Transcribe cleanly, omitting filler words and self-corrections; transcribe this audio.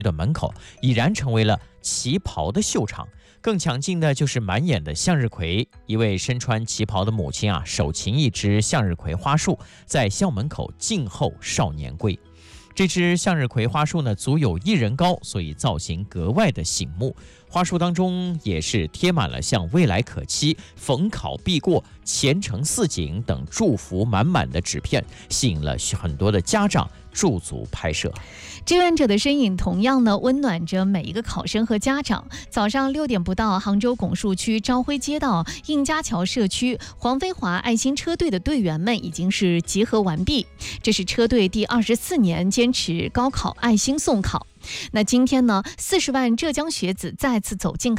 的门口已然成为了旗袍的秀场。更抢镜的就是满眼的向日葵，一位身穿旗袍的母亲手擎一只向日葵花束，在校门口静候少年归。这只向日葵花束呢，足有1人高，所以造型格外的醒目。花束当中也是贴满了像未来可期、逢考必过、前程似锦等祝福满满的纸片，吸引了很多的家长驻足拍摄。 志愿者的身影同样呢，温暖着每一个考生和家长。早上6点不到，杭州拱墅区昭辉街道应家桥社区黄飞华爱心车队的队员们已经是集合完毕。这是车队第24年坚持高考爱心送考。那今天呢，40万浙江学子再次走进考